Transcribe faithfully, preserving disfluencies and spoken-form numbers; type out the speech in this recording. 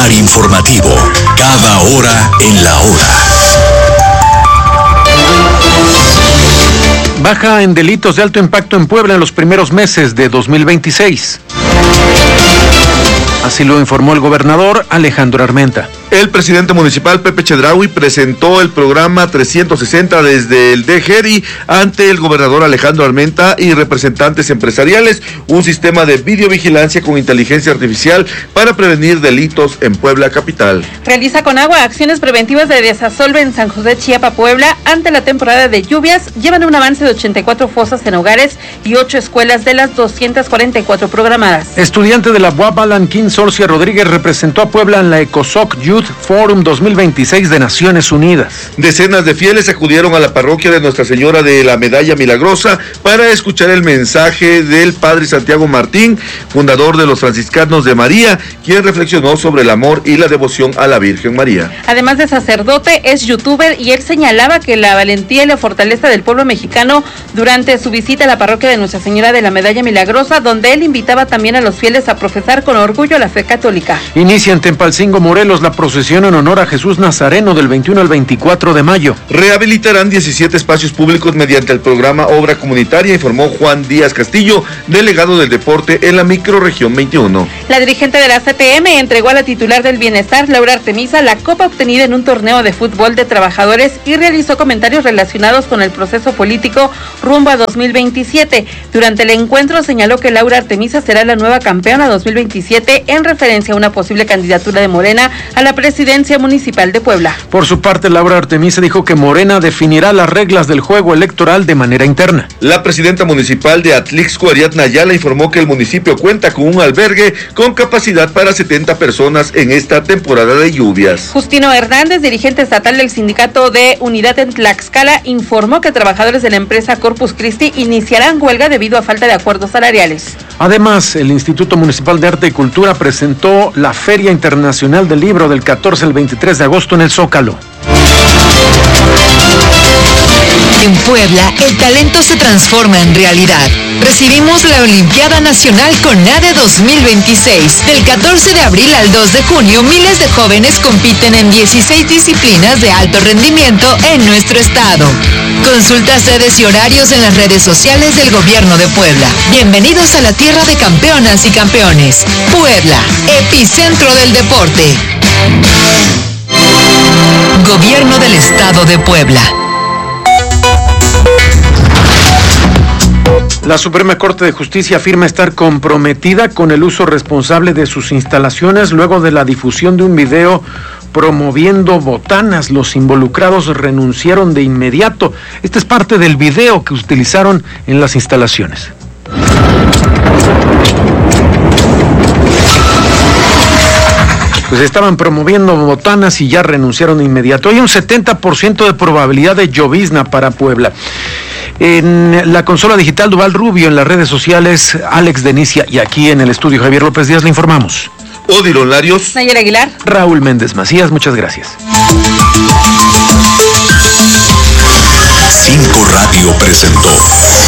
Radar informativo. Cada hora en la hora. Baja en delitos de alto impacto en Puebla en los primeros meses de dos mil veintiséis. Así lo informó el gobernador Alejandro Armenta. El presidente municipal Pepe Chedraui presentó el programa trescientos sesenta desde el D G E R I ante el gobernador Alejandro Armenta y representantes empresariales, un sistema de videovigilancia con inteligencia artificial para prevenir delitos en Puebla capital. Realiza Conagua acciones preventivas de desasolve en San José, Chiapa, Puebla, ante la temporada de lluvias. Llevan un avance de ochenta y cuatro fosas en hogares y ocho escuelas de las doscientas cuarenta y cuatro programadas. Estudiante de la U A P, Alan King Sorcia Rodríguez, representó a Puebla en la ECOSOC Youth Forum dos mil veintiséis de Naciones Unidas. Decenas de fieles acudieron a la parroquia de Nuestra Señora de la Medalla Milagrosa para escuchar el mensaje del padre Santiago Martín, fundador de los franciscanos de María, quien reflexionó sobre el amor y la devoción a la Virgen María. Además de sacerdote, es youtuber y él señalaba que la valentía y la fortaleza del pueblo mexicano durante su visita a la parroquia de Nuestra Señora de la Medalla Milagrosa, donde él invitaba también a los fieles a profesar con orgullo la fe católica. Inicia en Tempalcingo, Morelos, la procesión en honor a Jesús Nazareno del veintiuno al veinticuatro de mayo. Rehabilitarán diecisiete espacios públicos mediante el programa Obra Comunitaria, informó Juan Díaz Castillo, delegado del deporte en la microrregión veintiuno. La dirigente de la C T M entregó a la titular del Bienestar, Laura Artemisa, la copa obtenida en un torneo de fútbol de trabajadores y realizó comentarios relacionados con el proceso político rumbo a dos mil veintisiete. Durante el encuentro señaló que Laura Artemisa será la nueva campeona dos mil veintisiete en referencia a una posible candidatura de Morena a la presidencia municipal de Puebla. Por su parte, Laura Artemisa dijo que Morena definirá las reglas del juego electoral de manera interna. La presidenta municipal de Atlixco, Ariadna Ayala, informó que el municipio cuenta con un albergue con capacidad para setenta personas en esta temporada de lluvias. Justino Hernández, dirigente estatal del sindicato de Unidad en Tlaxcala, informó que trabajadores de la empresa Corpus Christi iniciarán huelga debido a falta de acuerdos salariales. Además, el Instituto Municipal de Arte y Cultura presentó la Feria Internacional del Libro del catorce al veintitrés de agosto en el Zócalo. En Puebla, el talento se transforma en realidad. Recibimos la Olimpiada Nacional CONADE dos mil veintiséis. Del catorce de abril al dos de junio, miles de jóvenes compiten en dieciséis disciplinas de alto rendimiento en nuestro estado. Consulta sedes y horarios en las redes sociales del Gobierno de Puebla. Bienvenidos a la tierra de campeonas y campeones. Puebla, epicentro del deporte. Gobierno del Estado de Puebla. La Suprema Corte de Justicia afirma estar comprometida con el uso responsable de sus instalaciones luego de la difusión de un video promoviendo botanas. Los involucrados renunciaron de inmediato. Este es parte del video que utilizaron en las instalaciones. Pues estaban promoviendo botanas y ya renunciaron de inmediato. Hay un setenta por ciento de probabilidad de llovizna para Puebla. En la consola digital Duval Rubio, en las redes sociales Alex Denicia y aquí en el estudio Javier López Díaz le informamos. Odilon Larios, Nayera Aguilar, Raúl Méndez Macías, muchas gracias. Cinco Radio presentó